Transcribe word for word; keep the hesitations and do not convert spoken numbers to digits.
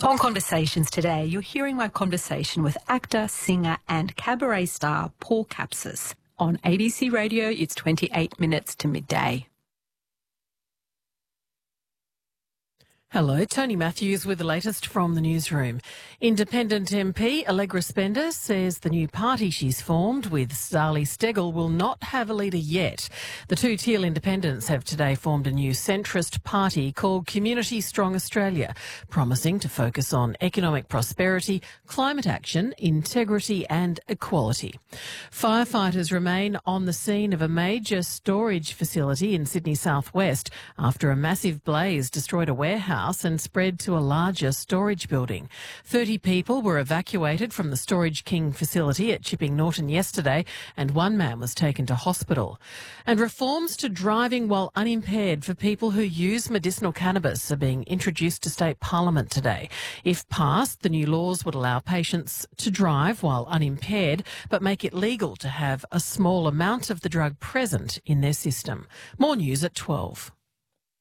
On Conversations today, you're hearing my conversation with actor, singer and cabaret star Paul Capsis. On A B C Radio, it's twenty-eight minutes to midday. Hello, Tony Matthews with the latest from the newsroom. Independent M P Allegra Spender says the new party she's formed with Zali Steggall will not have a leader yet. The two Teal independents have today formed a new centrist party called Community Strong Australia, promising to focus on economic prosperity, climate action, integrity and equality. Firefighters remain on the scene of a major storage facility in Sydney southwest after a massive blaze destroyed a warehouse and spread to a larger storage building. thirty people were evacuated from the Storage King facility at Chipping Norton yesterday, and one man was taken to hospital. And reforms to driving while unimpaired for people who use medicinal cannabis are being introduced to state parliament today. If passed, the new laws would allow patients to drive while unimpaired, but make it legal to have a small amount of the drug present in their system. More news at twelve.